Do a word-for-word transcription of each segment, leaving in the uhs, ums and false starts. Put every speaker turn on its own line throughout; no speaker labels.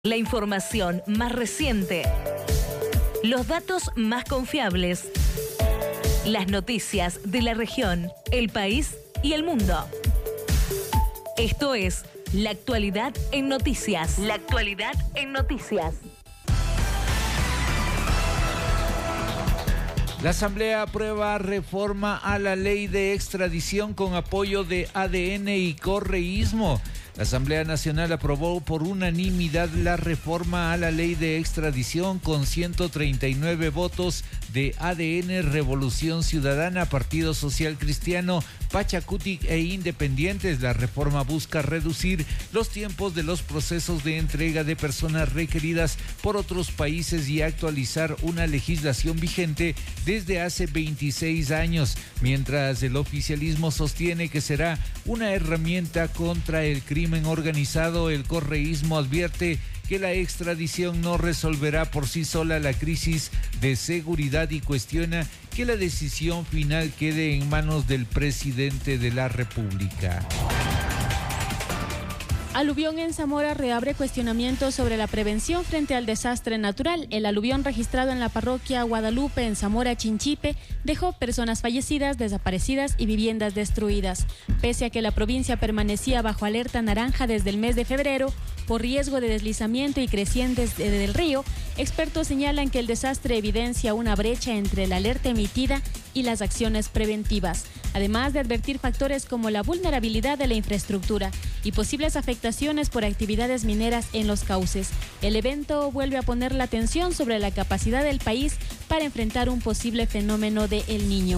La información más reciente, los datos más confiables, las noticias de la región, el país y el mundo. Esto es La Actualidad en Noticias. La Actualidad en Noticias.
La Asamblea aprueba reforma a la ley de extradición con apoyo de A D N y correísmo. La Asamblea Nacional aprobó por unanimidad la reforma a la ley de extradición con ciento treinta y nueve votos de A D N, Revolución Ciudadana, Partido Social Cristiano, Pachacutic e Independientes. La reforma busca reducir los tiempos de los procesos de entrega de personas requeridas por otros países y actualizar una legislación vigente desde hace veintiséis años, mientras el oficialismo sostiene que será una herramienta contra el crimen organizado. El correísmo advierte que la extradición no resolverá por sí sola la crisis de seguridad y cuestiona que la decisión final quede en manos del presidente de la República.
Aluvión en Zamora reabre cuestionamientos sobre la prevención frente al desastre natural. El aluvión registrado en la parroquia Guadalupe en Zamora Chinchipe dejó personas fallecidas, desaparecidas y viviendas destruidas. Pese a que la provincia permanecía bajo alerta naranja desde el mes de febrero por riesgo de deslizamiento y crecientes del río, expertos señalan que el desastre evidencia una brecha entre la alerta emitida y las acciones preventivas, además de advertir factores como la vulnerabilidad de la infraestructura y posibles afectaciones por actividades mineras en los cauces. El evento vuelve a poner la atención sobre la capacidad del país para enfrentar un posible fenómeno de El Niño.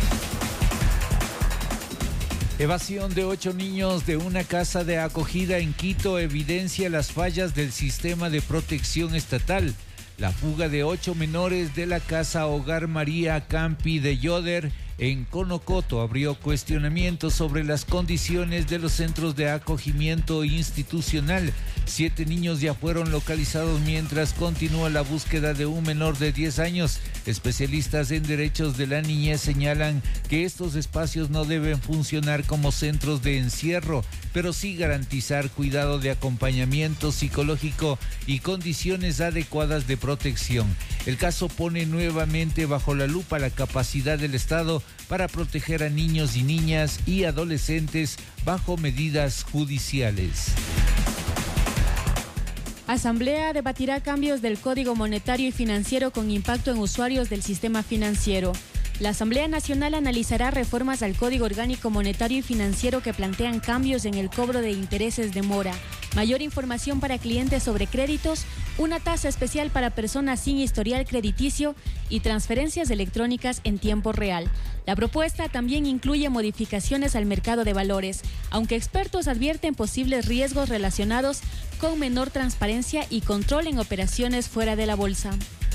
Evasión de ocho niños de una casa de acogida en Quito evidencia las fallas del sistema de protección estatal. La fuga de ocho menores de la casa Hogar María Campi de Yoder en Conocoto abrió cuestionamientos sobre las condiciones de los centros de acogimiento institucional. Siete niños ya fueron localizados mientras continúa la búsqueda de un menor de diez años. Especialistas en derechos de la niñez señalan que estos espacios no deben funcionar como centros de encierro, pero sí garantizar cuidado de acompañamiento psicológico y condiciones adecuadas de protección. El caso pone nuevamente bajo la lupa la capacidad del Estado para proteger a niños y niñas y adolescentes bajo medidas judiciales.
Asamblea debatirá cambios del Código Monetario y Financiero con impacto en usuarios del sistema financiero. La Asamblea Nacional analizará reformas al Código Orgánico Monetario y Financiero que plantean cambios en el cobro de intereses de mora, mayor información para clientes sobre créditos, una tasa especial para personas sin historial crediticio y transferencias electrónicas en tiempo real. La propuesta también incluye modificaciones al mercado de valores, aunque expertos advierten posibles riesgos relacionados con menor transparencia y control en operaciones fuera de la bolsa.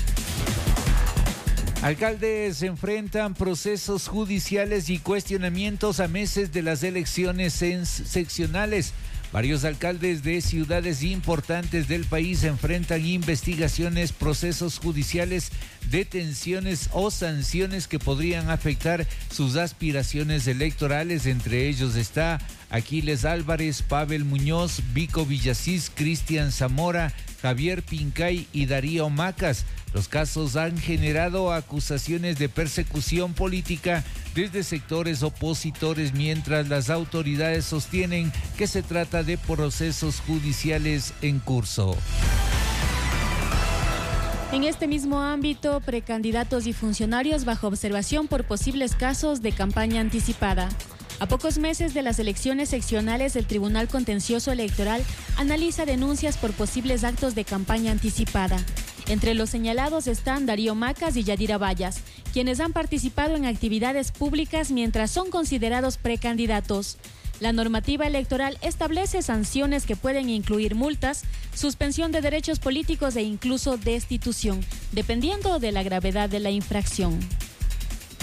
Alcaldes enfrentan procesos judiciales y cuestionamientos a meses de las elecciones seccionales. Varios alcaldes de ciudades importantes del país enfrentan investigaciones, procesos judiciales, detenciones o sanciones que podrían afectar sus aspiraciones electorales. Entre ellos está Aquiles Álvarez, Pavel Muñoz, Vico Villasís, Cristian Zamora, Javier Pincay y Darío Macas. Los casos han generado acusaciones de persecución política desde sectores opositores, mientras las autoridades sostienen que se trata de procesos judiciales en curso.
En este mismo ámbito, precandidatos y funcionarios bajo observación por posibles casos de campaña anticipada. A pocos meses de las elecciones seccionales, el Tribunal Contencioso Electoral analiza denuncias por posibles actos de campaña anticipada. Entre los señalados están Darío Macas y Yadira Vallas, quienes han participado en actividades públicas mientras son considerados precandidatos. La normativa electoral establece sanciones que pueden incluir multas, suspensión de derechos políticos e incluso destitución, dependiendo de la gravedad de la infracción.